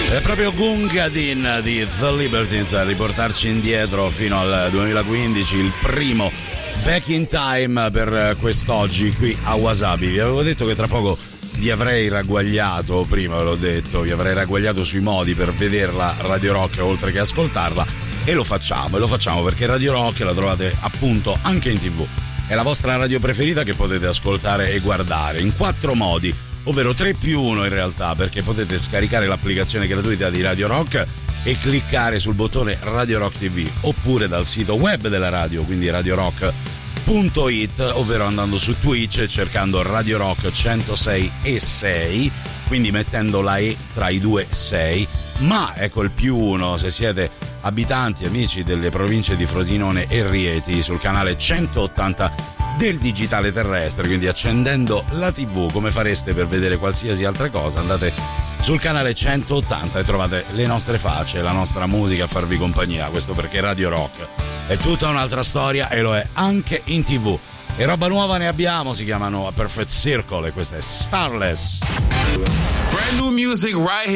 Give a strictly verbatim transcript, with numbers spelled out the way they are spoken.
È proprio Gungadin di The Libertines a riportarci indietro fino al duemilaquindici, il primo Back in Time per quest'oggi qui a Wasabi. Vi avevo detto che tra poco vi avrei ragguagliato, prima ve l'ho detto, vi avrei ragguagliato sui modi per vederla Radio Rock oltre che ascoltarla, e lo facciamo, e lo facciamo perché Radio Rock la trovate appunto anche in tivù. È la vostra radio preferita che potete ascoltare e guardare in quattro modi, ovvero tre più uno in realtà, perché potete scaricare l'applicazione gratuita di Radio Rock e cliccare sul bottone Radio Rock T V, oppure dal sito web della radio, quindi radio rock punto it, ovvero andando su Twitch e cercando Radio Rock centosei e sei, quindi mettendo la E tra i due sei, ma ecco il più uno se siete abitanti, amici delle province di Frosinone e Rieti, sul canale centottanta del digitale terrestre, quindi accendendo la tivù come fareste per vedere qualsiasi altra cosa, andate sul canale centottanta e trovate le nostre facce, la nostra musica a farvi compagnia. Questo perché Radio Rock è tutta un'altra storia e lo è anche in tivù. E roba nuova ne abbiamo, si chiamano A Perfect Circle e questa è Starless. Brand new music right here.